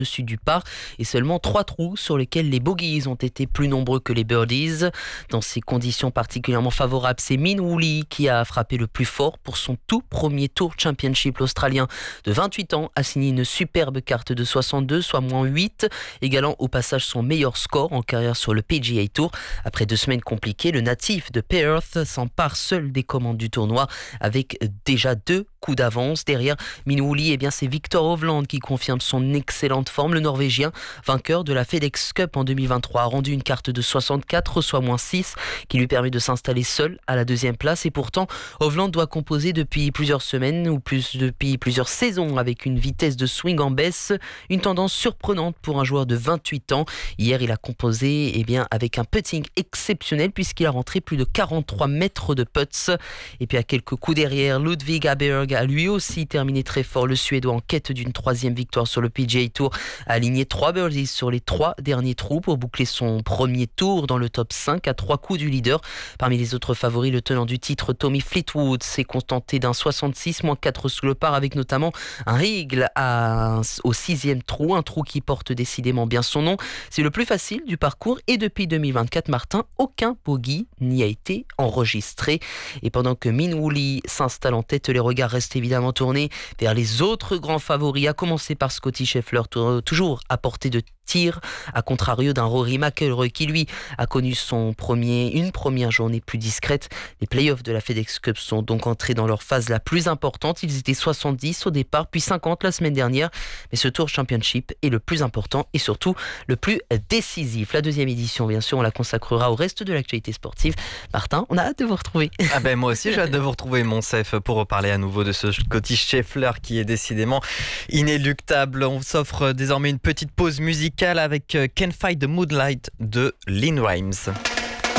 dessus du par et seulement 3 trous sur lesquels les bogeys ont été plus nombreux que les birdies. Dans ces conditions particulièrement favorables, c'est Min Woo Lee qui a frappé le plus fort pour son tout premier Tour Championship. L'Australien de 28 ans a signé une superbe carte de 62, soit moins 8, égalant au passage son meilleur score en carrière sur le PGA Tour. Après 2 semaines compliquées, le natif de Perth s'empare seul des commandes du tournoi avec déjà 2 coups d'avance. Derrière Min Woo Lee, c'est Viktor Hovland qui confirme son excellente forme. Le Norvégien, vainqueur de la FedEx Cup en 2023, a rendu une carte de 64, soit moins 6, qui lui permet de s'installer seul à la 2e place. Et pourtant, Hovland doit composer depuis plusieurs semaines ou plus depuis plusieurs saisons avec une vitesse de swing en baisse, une tendance surprenante pour un joueur de 28 ans. Hier, il a composé avec un putting exceptionnel puisqu'il a rentré plus de 43 mètres de putts. Et puis à quelques coups derrière, Ludvig Aberg a lui aussi terminé très fort. Le Suédois en quête d'une 3e victoire sur le PGA Tour a aligné 3 birdies sur les 3 derniers trous pour boucler son premier tour dans le top 5 à 3 coups du leader. Parmi les autres favoris, le tenant du titre Tommy Fleetwood s'est contenté d'un 66, moins 4 sous le par avec notamment un eagle au 6e trou, un trou qui porte décidément bien son nom. C'est le plus facile du parcours et depuis 2024, Martin, aucun bogey n'y a été enregistré. Et pendant que Min Woo Lee s'installe en tête, les regards restent évidemment tournés vers les autres grands favoris, à commencer par Scottie Scheffler, toujours à portée de tir, à contrario d'un Rory McIlroy qui lui a connu une première journée plus discrète. Les playoffs de la FedEx Cup sont donc entrés dans leur phase la plus importante. Ils étaient 70 au départ, puis 50 la semaine dernière. Mais ce Tour Championship est le plus important et surtout le plus décisif. La 2e édition, bien sûr, on la consacrera au reste de l'actualité sportive. Martin, on a hâte de vous retrouver. Moi aussi, j'ai hâte de vous retrouver, Monsef, pour reparler à nouveau de ce Scottie Scheffler qui est décidément inéluctable. On s'offre désormais une petite pause musicale avec Can't Fight the Moonlight de Lynn Rimes.